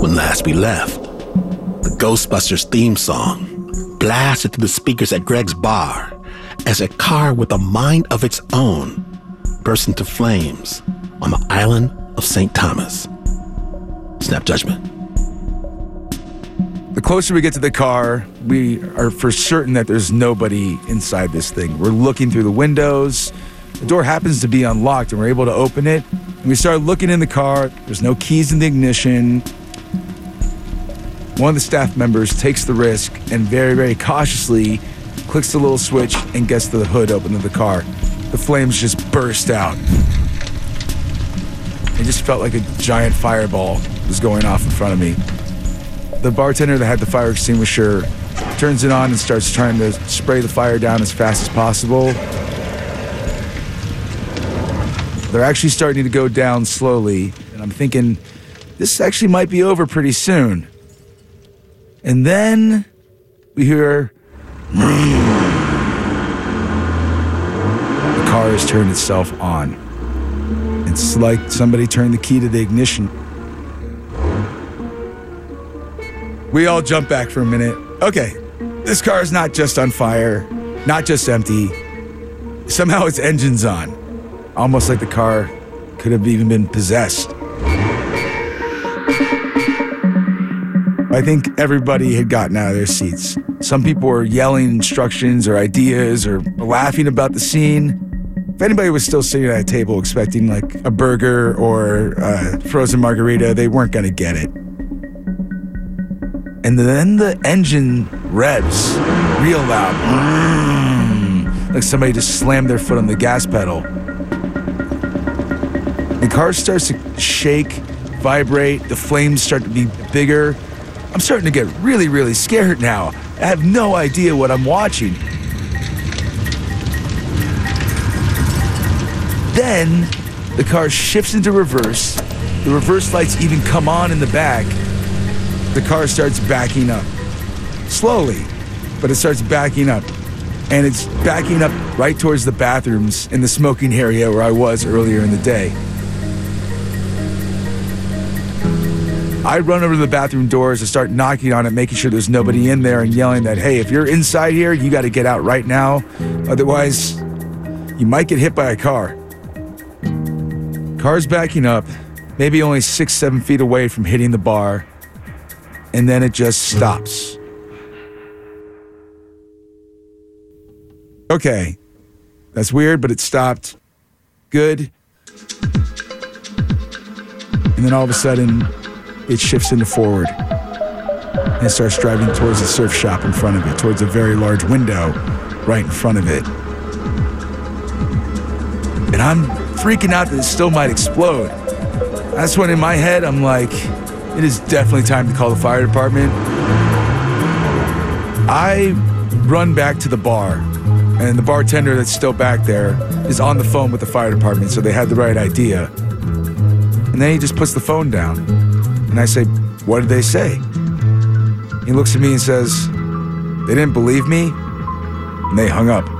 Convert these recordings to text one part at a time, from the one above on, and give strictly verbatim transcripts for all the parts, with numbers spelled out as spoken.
when last we left, the Ghostbusters theme song blasted through the speakers at Greg's bar as a car with a mind of its own burst into flames on the island of Saint Thomas. Snap judgment. The closer we get to the car, we are for certain that there's nobody inside this thing. We're looking through the windows. The door happens to be unlocked, and we're able to open it. And we start looking in the car. There's no keys in the ignition. One of the staff members takes the risk and very, very cautiously clicks the little switch and gets the hood open of the car. The flames just burst out. It just felt like a giant fireball was going off in front of me. The bartender that had the fire extinguisher turns it on and starts trying to spray the fire down as fast as possible. They're actually starting to go down slowly, and I'm thinking, this actually might be over pretty soon. And then we hear... The car has turned itself on. It's like somebody turned the key to the ignition. We all jump back for a minute. Okay, this car is not just on fire, not just empty. Somehow its engine's on. Almost like the car could have even been possessed. I think everybody had gotten out of their seats. Some people were yelling instructions or ideas or laughing about the scene. If anybody was still sitting at a table expecting like a burger or a frozen margarita, they weren't going to get it. And then the engine revs real loud. Mm, like somebody just slammed their foot on the gas pedal. The car starts to shake, vibrate. The flames start to be bigger. I'm starting to get really, really scared now. I have no idea what I'm watching. Then the car shifts into reverse. The reverse lights even come on in the back. The car starts backing up. Slowly, but it starts backing up. And it's backing up right towards the bathrooms in the smoking area where I was earlier in the day. I run over to the bathroom doors and start knocking on it, making sure there's nobody in there and yelling that, hey, if you're inside here, you got to get out right now. Otherwise, you might get hit by a car. Car's backing up, maybe only six, seven feet away from hitting the bar. And then it just stops. Okay, that's weird, but it stopped. Good. And then all of a sudden, it shifts into forward. And it starts driving towards the surf shop in front of it, towards a very large window right in front of it. And I'm freaking out that it still might explode. That's when in my head, I'm like, it is definitely time to call the fire department. I run back to the bar, and the bartender that's still back there is on the phone with the fire department, so they had the right idea. And then he just puts the phone down. And I say, what did they say? He looks at me and says, they didn't believe me, and they hung up.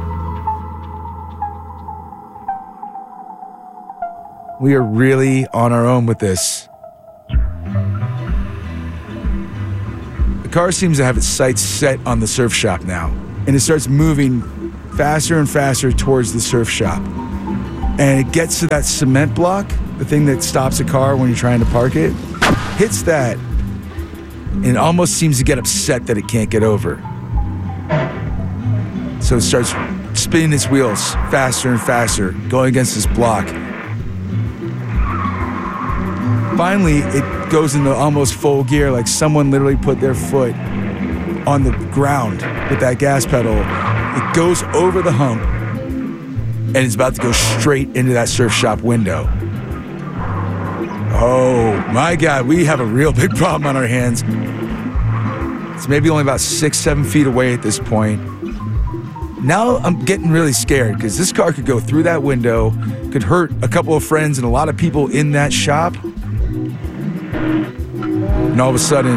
We are really on our own with this. The car seems to have its sights set on the surf shop now, and it starts moving faster and faster towards the surf shop. And it gets to that cement block, the thing that stops a car when you're trying to park it, hits that, and it almost seems to get upset that it can't get over. So it starts spinning its wheels faster and faster, going against this block. Finally, it goes into almost full gear, like someone literally put their foot on the ground with that gas pedal. It goes over the hump, and it's about to go straight into that surf shop window. Oh my God, we have a real big problem on our hands. It's maybe only about six, seven feet away at this point. Now I'm getting really scared because this car could go through that window, could hurt a couple of friends and a lot of people in that shop. And all of a sudden,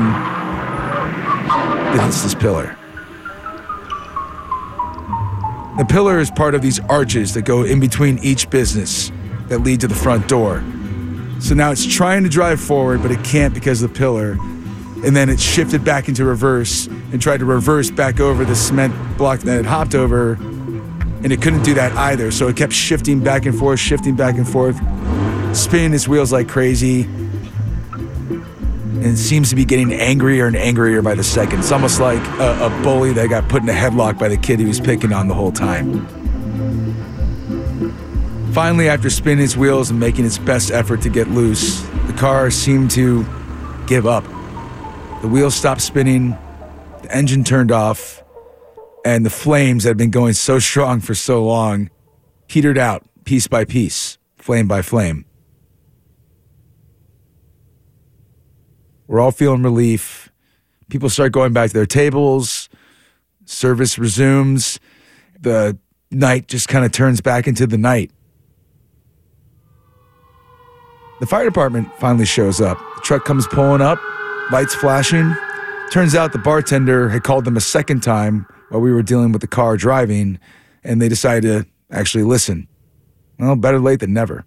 it hits this pillar. The pillar is part of these arches that go in between each business that lead to the front door. So now it's trying to drive forward, but it can't because of the pillar. And then it shifted back into reverse and tried to reverse back over the cement block that it hopped over, and it couldn't do that either. So it kept shifting back and forth, shifting back and forth, spinning its wheels like crazy, and it seems to be getting angrier and angrier by the second. It's almost like a, a bully that got put in a headlock by the kid he was picking on the whole time. Finally, after spinning its wheels and making its best effort to get loose, the car seemed to give up. The wheels stopped spinning, the engine turned off, and the flames that had been going so strong for so long petered out piece by piece, flame by flame. We're all feeling relief. People start going back to their tables. Service resumes. The night just kind of turns back into the night. The fire department finally shows up. The truck comes pulling up, lights flashing. Turns out the bartender had called them a second time while we were dealing with the car driving, and they decided to actually listen. Well, better late than never.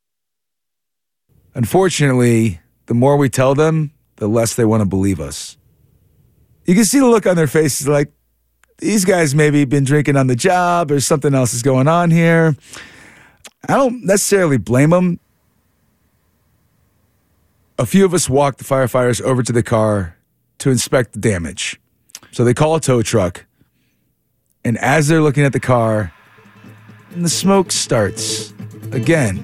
Unfortunately, the more we tell them, the less they want to believe us. You can see the look on their faces like, these guys maybe been drinking on the job or something else is going on here. I don't necessarily blame them. A few of us walked the firefighters over to the car to inspect the damage. So they call a tow truck, and as they're looking at the car, the smoke starts again.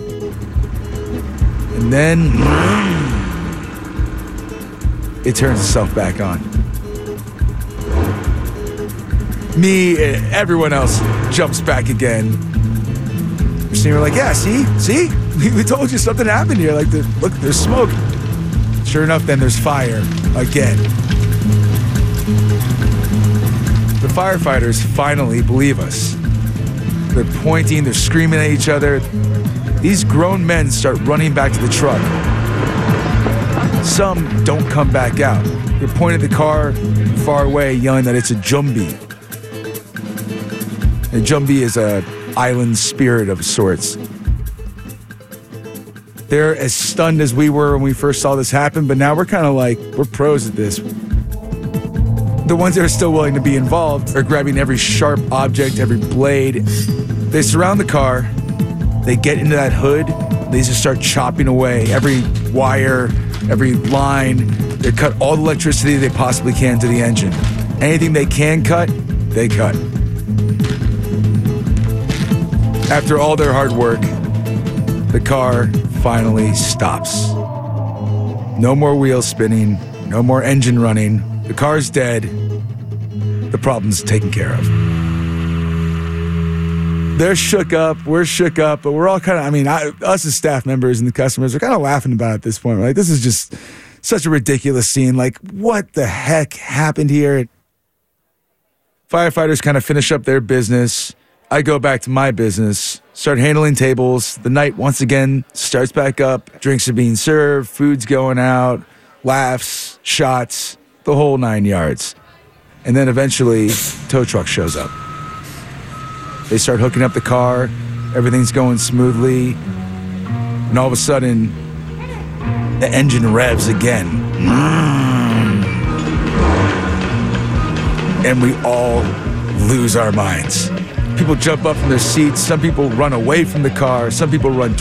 And then it turns itself back on. Me and everyone else jumps back again. So we're like, yeah, see? See? We told you something happened here. Like, the, look, there's smoke. Sure enough, then there's fire again. The firefighters finally believe us. They're pointing, they're screaming at each other. These grown men start running back to the truck. Some don't come back out. They're pointing at the car far away, yelling that it's a Jumbi. A Jumbi is a island spirit of sorts. They're as stunned as we were when we first saw this happen, but now we're kind of like, we're pros at this. The ones that are still willing to be involved are grabbing every sharp object, every blade. They surround the car, they get into that hood, they just start chopping away every wire, every line. They cut all the electricity they possibly can to the engine. Anything they can cut, they cut. After all their hard work, the car finally stops. No more wheels spinning, no more engine running. The car's dead. The problem's taken care of. They're shook up, we're shook up, but we're all kind of, I mean, I, us as staff members and the customers are kind of laughing about it at this point. We're like, this is just such a ridiculous scene. Like, what the heck happened here? Firefighters kind of finish up their business. I go back to my business, start handling tables. The night once again starts back up. Drinks are being served, food's going out, laughs, shots, the whole nine yards. And then eventually, tow truck shows up. They start hooking up the car. Everything's going smoothly. And all of a sudden, the engine revs again. And we all lose our minds. People jump up from their seats. Some people run away from the car. Some people run